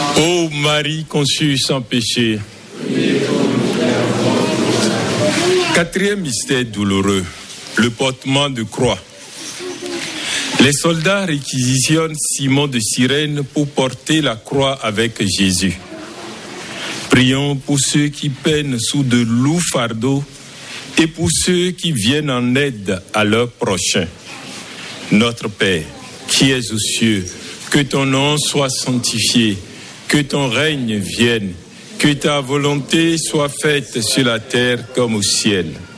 Ô Marie conçue sans péché. Quatrième mystère douloureux, le portement de croix. Les soldats réquisitionnent Simon de Cyrène pour porter la croix avec Jésus. Prions pour ceux qui peinent sous de lourds fardeaux et pour ceux qui viennent en aide à leurs prochains. Notre Père, qui es aux cieux, que ton nom soit sanctifié, que ton règne vienne, que ta volonté soit faite sur la terre comme au ciel.